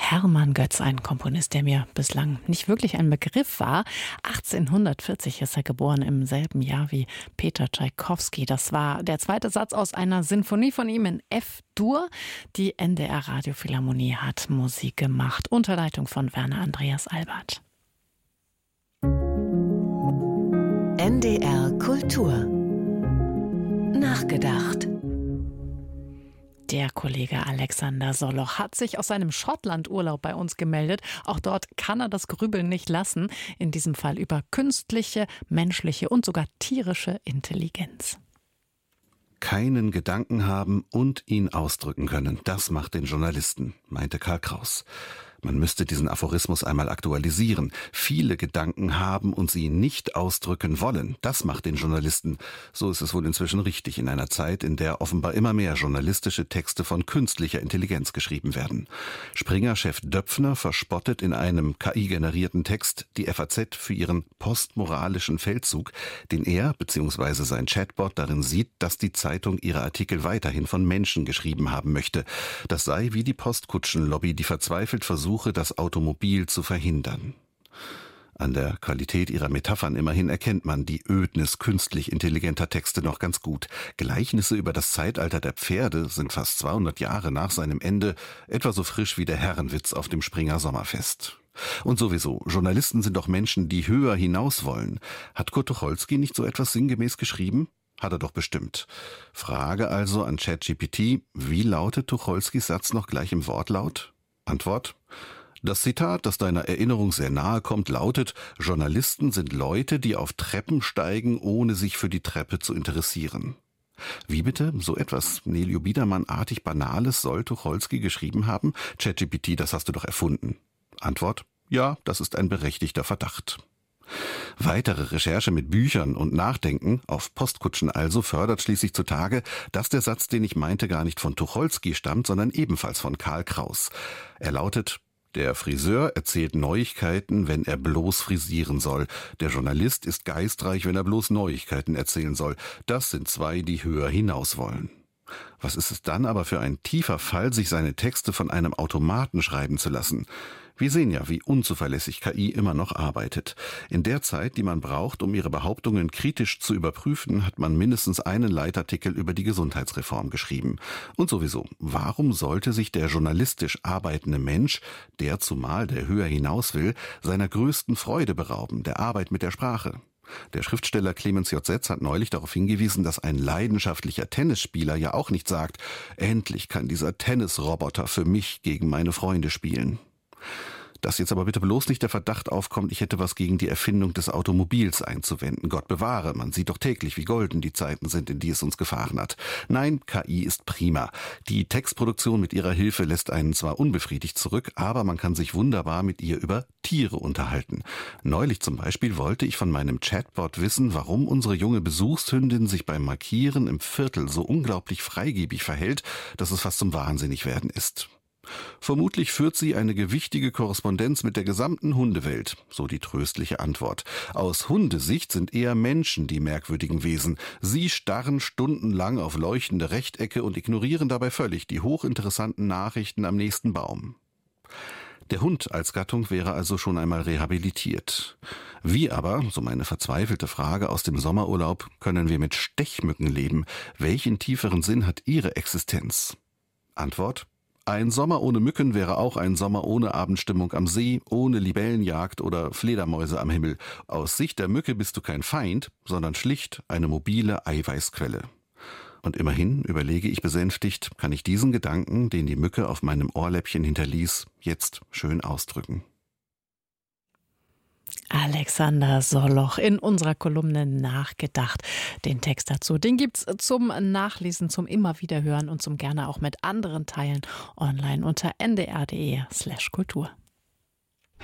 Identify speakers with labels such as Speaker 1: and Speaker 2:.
Speaker 1: Hermann Götz, ein Komponist, der mir bislang nicht wirklich ein Begriff war. 1840 ist er geboren, im selben Jahr wie Peter Tschaikowski. Das war der zweite Satz aus einer Sinfonie von ihm in F-Dur. Die NDR Radiophilharmonie hat Musik gemacht, unter Leitung von Werner Andreas Albert.
Speaker 2: NDR Kultur. Nachgedacht.
Speaker 1: Der Kollege Alexander Soloch hat sich aus seinem Schottland-Urlaub bei uns gemeldet. Auch dort kann er das Grübeln nicht lassen. In diesem Fall über künstliche, menschliche und sogar tierische Intelligenz.
Speaker 3: Keinen Gedanken haben und ihn ausdrücken können, das macht den Journalisten, meinte Karl Kraus. Man müsste diesen Aphorismus einmal aktualisieren. Viele Gedanken haben und sie nicht ausdrücken wollen. Das macht den Journalisten. So ist es wohl inzwischen richtig in einer Zeit, in der offenbar immer mehr journalistische Texte von künstlicher Intelligenz geschrieben werden. Springer-Chef Döpfner verspottet in einem KI-generierten Text die FAZ für ihren postmoralischen Feldzug, den er bzw. sein Chatbot darin sieht, dass die Zeitung ihre Artikel weiterhin von Menschen geschrieben haben möchte. Das sei wie die Postkutschenlobby, die verzweifelt versuche, das Automobil zu verhindern. An der Qualität ihrer Metaphern immerhin erkennt man die Ödnis künstlich intelligenter Texte noch ganz gut. Gleichnisse über das Zeitalter der Pferde sind fast 200 Jahre nach seinem Ende etwa so frisch wie der Herrenwitz auf dem Springer Sommerfest. Und sowieso, Journalisten sind doch Menschen, die höher hinaus wollen. Hat Kurt Tucholsky nicht so etwas sinngemäß geschrieben? Hat er doch bestimmt. Frage also an ChatGPT, wie lautet Tucholskys Satz noch gleich im Wortlaut? Antwort: Das Zitat, das deiner Erinnerung sehr nahe kommt, lautet: Journalisten sind Leute, die auf Treppen steigen, ohne sich für die Treppe zu interessieren. Wie bitte? So etwas Nelio Biedermann-artig Banales soll Tucholsky geschrieben haben? ChatGPT, das hast du doch erfunden. Antwort: Ja, das ist ein berechtigter Verdacht. Weitere Recherche mit Büchern und Nachdenken, auf Postkutschen also, fördert schließlich zutage, dass der Satz, den ich meinte, gar nicht von Tucholsky stammt, sondern ebenfalls von Karl Kraus. Er lautet: Der Friseur erzählt Neuigkeiten, wenn er bloß frisieren soll. Der Journalist ist geistreich, wenn er bloß Neuigkeiten erzählen soll. Das sind zwei, die höher hinaus wollen. Was ist es dann aber für ein tiefer Fall, sich seine Texte von einem Automaten schreiben zu lassen? Wir sehen ja, wie unzuverlässig KI immer noch arbeitet. In der Zeit, die man braucht, um ihre Behauptungen kritisch zu überprüfen, hat man mindestens einen Leitartikel über die Gesundheitsreform geschrieben. Und sowieso, warum sollte sich der journalistisch arbeitende Mensch, der zumal der höher hinaus will, seiner größten Freude berauben, der Arbeit mit der Sprache? Der Schriftsteller Clemens J. Setz hat neulich darauf hingewiesen, dass ein leidenschaftlicher Tennisspieler ja auch nicht sagt: Endlich kann dieser Tennisroboter für mich gegen meine Freunde spielen. Dass jetzt aber bitte bloß nicht der Verdacht aufkommt, ich hätte was gegen die Erfindung des Automobils einzuwenden. Gott bewahre, man sieht doch täglich, wie golden die Zeiten sind, in die es uns gefahren hat. Nein, KI ist prima. Die Textproduktion mit ihrer Hilfe lässt einen zwar unbefriedigt zurück, aber man kann sich wunderbar mit ihr über Tiere unterhalten. Neulich zum Beispiel wollte ich von meinem Chatbot wissen, warum unsere junge Besuchshündin sich beim Markieren im Viertel so unglaublich freigebig verhält, dass es fast zum Wahnsinnigwerden ist. Vermutlich führt sie eine gewichtige Korrespondenz mit der gesamten Hundewelt, so die tröstliche Antwort. Aus Hundesicht sind eher Menschen die merkwürdigen Wesen. Sie starren stundenlang auf leuchtende Rechtecke und ignorieren dabei völlig die hochinteressanten Nachrichten am nächsten Baum. Der Hund als Gattung wäre also schon einmal rehabilitiert. Wie aber, so meine verzweifelte Frage aus dem Sommerurlaub, können wir mit Stechmücken leben? Welchen tieferen Sinn hat ihre Existenz? Antwort: Ein Sommer ohne Mücken wäre auch ein Sommer ohne Abendstimmung am See, ohne Libellenjagd oder Fledermäuse am Himmel. Aus Sicht der Mücke bist du kein Feind, sondern schlicht eine mobile Eiweißquelle. Und immerhin, überlege ich besänftigt, kann ich diesen Gedanken, den die Mücke auf meinem Ohrläppchen hinterließ, jetzt schön ausdrücken.
Speaker 1: Alexander Soloch in unserer Kolumne Nachgedacht. Den Text dazu, den gibt's zum Nachlesen, zum immer wieder hören und zum gerne auch mit anderen teilen online unter ndr.de/kultur.